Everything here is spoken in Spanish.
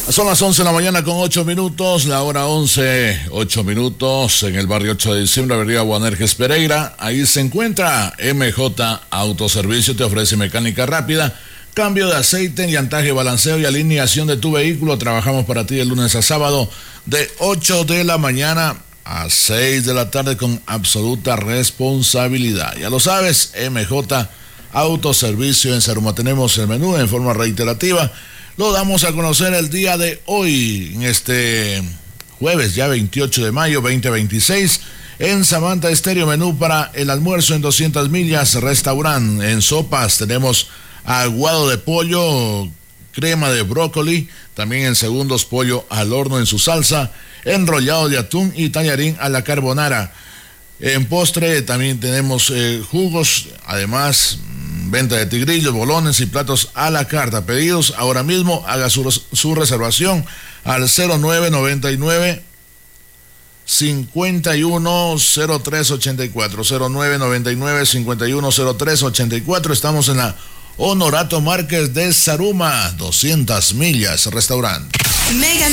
Son las 11 de la mañana con 8 minutos, la hora 11, 8 minutos, en el barrio 8 de diciembre, avenida Boanerges Pereira. Ahí se encuentra MJ Autoservicio, te ofrece mecánica rápida, cambio de aceite, llantaje, balanceo y alineación de tu vehículo. Trabajamos para ti de lunes a sábado de 8 de la mañana a 6 de la tarde con absoluta responsabilidad. Ya lo sabes, MJ Autoservicio en Zaruma. Tenemos el menú en forma reiterativa. Lo damos a conocer el día de hoy, en este jueves, ya 28 de mayo 2026. En Samantha Estéreo, menú para el almuerzo en 200 millas, restaurante. En sopas tenemos aguado de pollo, crema de brócoli, también en segundos pollo al horno en su salsa, enrollado de atún y tallarín a la carbonara. En postre también tenemos jugos, además venta de tigrillos, bolones y platos a la carta. Pedidos ahora mismo, haga su reservación al 0999 510384, 0999 510384. Estamos en la Honorato Márquez de Zaruma, 200 millas, restaurante.